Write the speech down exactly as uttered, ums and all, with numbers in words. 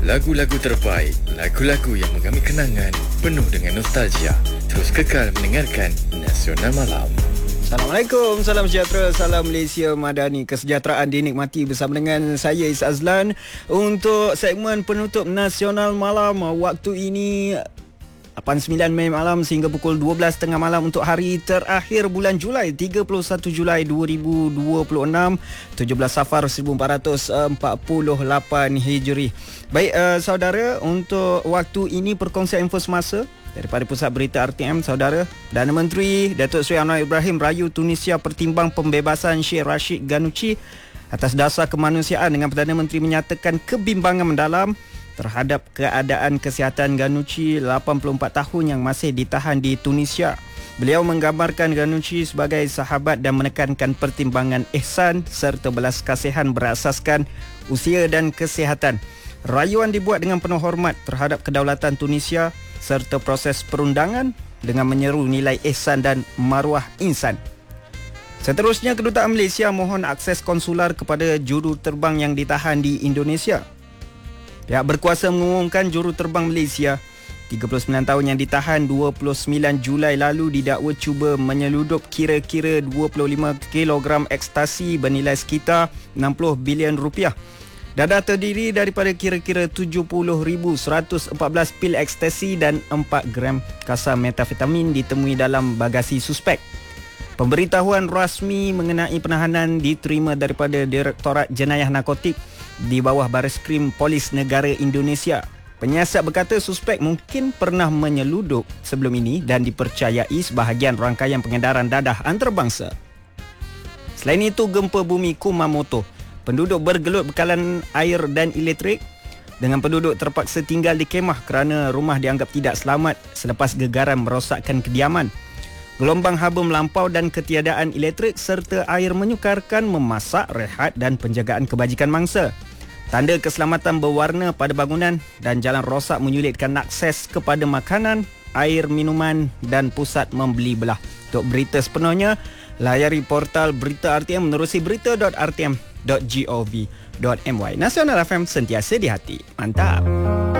Lagu-lagu terbaik, lagu-lagu yang mengambil kenangan, penuh dengan nostalgia. Terus kekal mendengarkan Nasional Malam. Assalamualaikum, salam sejahtera, salam Malaysia Madani. Kesejahteraan dinikmati bersama dengan saya Is Azlan untuk segmen penutup Nasional Malam. Waktu ini lapan sembilan Mei malam sehingga pukul dua belas tiga puluh malam untuk hari terakhir bulan Julai, tiga puluh satu Julai dua ribu dua puluh enam, tujuh belas Safar seribu empat ratus empat puluh lapan Hijri. Baik uh, saudara, untuk waktu ini perkongsian info semasa daripada Pusat Berita R T M, saudara. Perdana Menteri Datuk Seri Anwar Ibrahim rayu Tunisia pertimbang pembebasan Sheikh Rashid Ghannouchi atas dasar kemanusiaan, dengan Perdana Menteri menyatakan kebimbangan mendalam terhadap keadaan kesihatan Ghannouchi, lapan puluh empat tahun, yang masih ditahan di Tunisia. Beliau menggambarkan Ghannouchi sebagai sahabat dan menekankan pertimbangan ihsan serta belas kasihan berasaskan usia dan kesihatan. Rayuan dibuat dengan penuh hormat terhadap kedaulatan Tunisia serta proses perundangan dengan menyeru nilai ihsan dan maruah insan. Seterusnya, Kedutaan Malaysia mohon akses konsular kepada juruterbang yang ditahan di Indonesia. Pihak berkuasa mengumumkan juruterbang Malaysia tiga puluh sembilan tahun yang ditahan dua puluh sembilan Julai lalu didakwa cuba menyeludup kira-kira dua puluh lima kilogram ekstasi bernilai sekitar enam puluh bilion rupiah. Dadah terdiri daripada kira-kira tujuh puluh ribu seratus empat belas pil ekstasi dan empat gram kasar metafetamin ditemui dalam bagasi suspek. Pemberitahuan rasmi mengenai penahanan diterima daripada Direktorat Jenayah Narkotik di bawah Bareskrim Polis Negara Indonesia. Penyiasat berkata suspek mungkin pernah menyeludup sebelum ini dan dipercayai sebahagian rangkaian pengedaran dadah antarabangsa. Selain itu, gempa bumi Kumamoto, penduduk bergelut bekalan air dan elektrik, dengan penduduk terpaksa tinggal di kemah kerana rumah dianggap tidak selamat selepas gegaran merosakkan kediaman. Gelombang haba melampau dan ketiadaan elektrik serta air menyukarkan memasak, rehat dan penjagaan kebajikan mangsa. Tanda keselamatan berwarna pada bangunan dan jalan rosak menyulitkan akses kepada makanan, air minuman dan pusat membeli belah. Untuk berita sepenuhnya, layari portal Berita R T M menerusi berita dot r t m dot gov dot my. Nasional F M, sentiasa di hati. Mantap.